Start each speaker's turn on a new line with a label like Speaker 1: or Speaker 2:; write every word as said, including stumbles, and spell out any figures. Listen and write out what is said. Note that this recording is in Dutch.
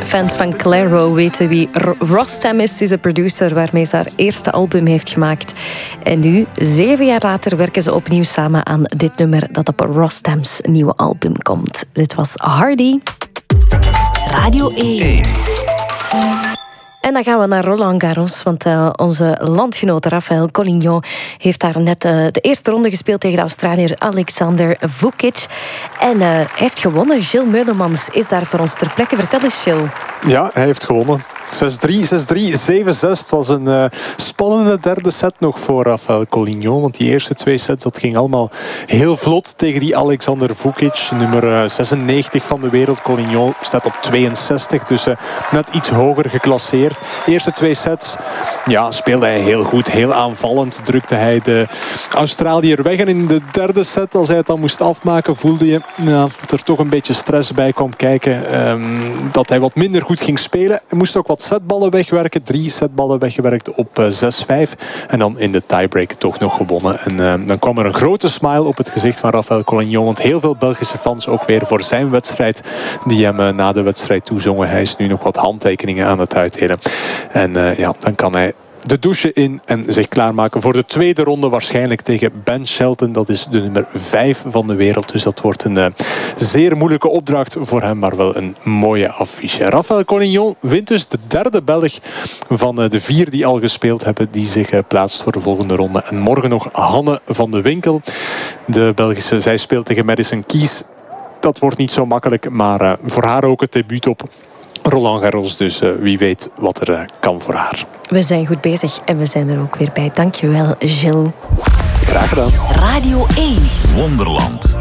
Speaker 1: Fans van Clairo weten wie Rostam is. Ze is een producer waarmee ze haar eerste album heeft gemaakt. En nu, zeven jaar later, werken ze opnieuw samen aan dit nummer dat op Rostam's nieuwe album komt. Dit was Hardy.
Speaker 2: Radio één.
Speaker 1: En dan gaan we naar Roland Garros, want uh, onze landgenoot Rafael Collignon heeft daar net uh, de eerste ronde gespeeld tegen de Australiër Alexander Vukic. En uh, hij heeft gewonnen. Gilles Meulemans is daar voor ons ter plekke. Vertel eens, Gilles.
Speaker 3: Ja, hij heeft gewonnen. zes drie, zes drie, zeven zes. Het was een uh, spannende derde set nog voor Rafael Collignon. Want die eerste twee sets, dat ging allemaal heel vlot tegen die Alexander Vukic. Nummer uh, zesennegentig van de wereld. Collignon staat op tweeënzestig. Dus uh, net iets hoger geclasseerd. De eerste twee sets ja, speelde hij heel goed. Heel aanvallend drukte hij de Australiër weg. En in de derde set, als hij het dan moest afmaken, voelde je ja, dat er toch een beetje stress bij kwam kijken. Um, dat hij wat minder goed ging spelen. Hij moest ook wat setballen wegwerken. Drie setballen weggewerkt op uh, zes vijf. En dan in de tiebreak toch nog gewonnen. En uh, dan kwam er een grote smile op het gezicht van Rafael Collignon. Want heel veel Belgische fans ook weer voor zijn wedstrijd die hem uh, na de wedstrijd toezongen. Hij is nu nog wat handtekeningen aan het uitdelen. En uh, ja, dan kan hij de douche in en zich klaarmaken voor de tweede ronde. Waarschijnlijk tegen Ben Shelton. Dat is de nummer vijf van de wereld. Dus dat wordt een uh, zeer moeilijke opdracht voor hem. Maar wel een mooie affiche. Rafael Collignon wint dus de derde Belg van uh, de vier die al gespeeld hebben. Die zich uh, plaatst voor de volgende ronde. En morgen nog Hanne van de Winkel. De Belgische, zij speelt tegen Madison Keys. Dat wordt niet zo makkelijk. Maar uh, voor haar ook het debuut op Roland Garros. Dus uh, wie weet wat er uh, kan voor haar.
Speaker 1: We zijn goed bezig en we zijn er ook weer bij. Dankjewel, Gilles.
Speaker 3: Graag gedaan.
Speaker 2: Radio één.
Speaker 4: Wonderland.